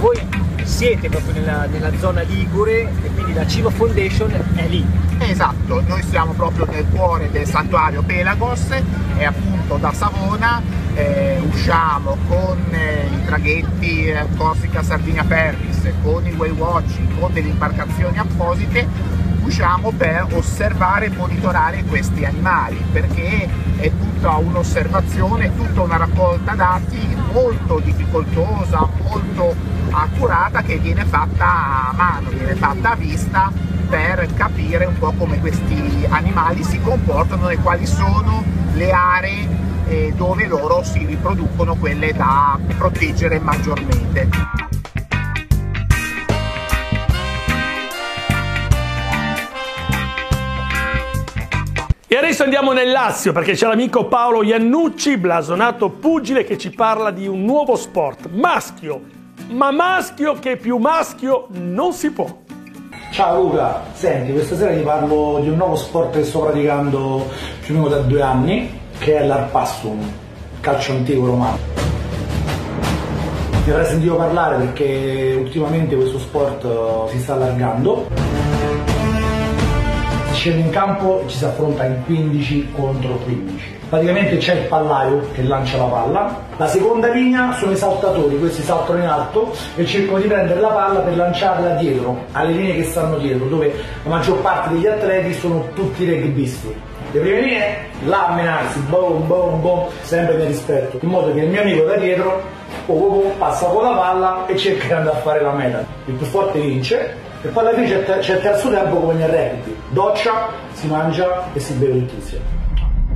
voi siete proprio nella zona ligure e quindi la Cima Foundation è lì. Esatto, noi siamo proprio nel cuore del santuario Pelagos e appunto da Savona usciamo con i traghetti Corsica Sardinia Ferris, con il whale watching, con delle imbarcazioni apposite, usciamo per osservare e monitorare questi animali, perché è tutta un'osservazione, tutta una raccolta dati molto difficoltosa, molto accurata, che viene fatta a mano, viene fatta a vista, per capire un po' come questi animali si comportano e quali sono le aree dove loro si riproducono, quelle da proteggere maggiormente. E adesso andiamo nel Lazio, perché c'è l'amico Paolo Iannucci, blasonato pugile, che ci parla di un nuovo sport maschio, ma maschio che più maschio non si può. Ciao Luca, senti, questa sera ti parlo di un nuovo sport che sto praticando più o meno da 2 anni, che è l'Arpassum, calcio antico romano. Mi avrei sentito parlare perché ultimamente questo sport si sta allargando. Si scende in campo e ci si affronta in 15 contro 15. Praticamente c'è il pallaio che lancia la palla, la seconda linea sono i saltatori, questi saltano in alto e cercano di prendere la palla per lanciarla dietro, alle linee che stanno dietro, dove la maggior parte degli atleti sono tutti rugbisti. Le prime linee, là a menarsi, boom, boom, boom, sempre nel rispetto, in modo che il mio amico da dietro passa con la palla e cerca di andare a fare la meta. Il più forte vince e poi alla fine c'è il terzo tempo come nel rugby, doccia, si mangia e si beve tutti insieme.